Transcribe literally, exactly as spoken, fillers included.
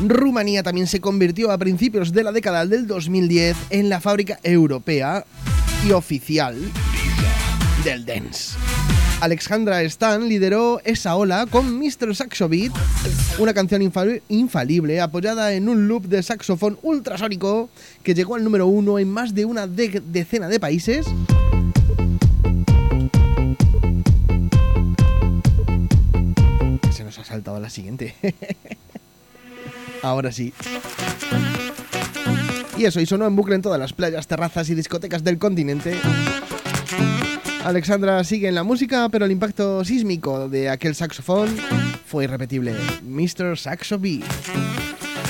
Rumanía también se convirtió a principios de la década del dos mil diez en la fábrica europea y oficial del dance. Alexandra Stan lideró esa ola con mister Saxo Beat, una canción infal- infalible apoyada en un loop de saxofón ultrasónico que llegó al número uno en más de una de- decena de países. Se nos ha saltado la siguiente. Ahora sí. Y eso, y sonó en bucle en todas las playas, terrazas y discotecas del continente. Alexandra sigue en la música, pero el impacto sísmico de aquel saxofón fue irrepetible. mister Saxo Beat.